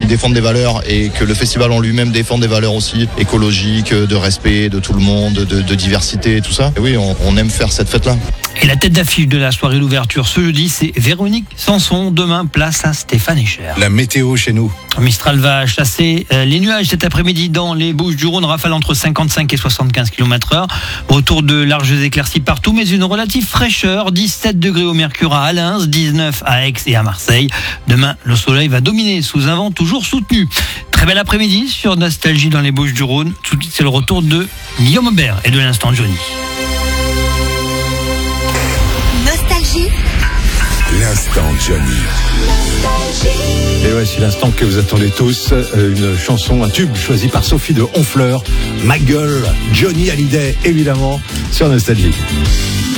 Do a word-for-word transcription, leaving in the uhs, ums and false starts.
défendent des valeurs et que le festival en lui-même défend des valeurs aussi écologiques, de respect de tout le monde, de, de diversité et tout ça. Et oui, on, on aime faire cette fête-là. Et la tête d'affiche de la soirée d'ouverture ce jeudi, c'est Véronique Sanson. Demain, place à Stéphane Echer. La météo chez nous. Mistral va chasser les nuages cet après-midi dans les Bouches-du-Rhône. Rafale entre cinquante-cinq et soixante-quinze kilomètres heure. Retour de larges éclaircies partout, mais une relative fraîcheur. dix-sept degrés au mercure à Alens, dix-neuf à Aix et à Marseille. Demain, le soleil va dominer sous un vent toujours soutenu. Très bel après-midi sur Nostalgie dans les Bouches-du-Rhône. Tout de suite, c'est le retour de Guillaume Aubert et de l'instant Johnny. Nostalgie. L'instant Johnny. Et voici l'instant que vous attendez tous, une chanson, un tube choisi par Sophie de Honfleur, Ma gueule, Johnny Hallyday évidemment sur Nostalgie.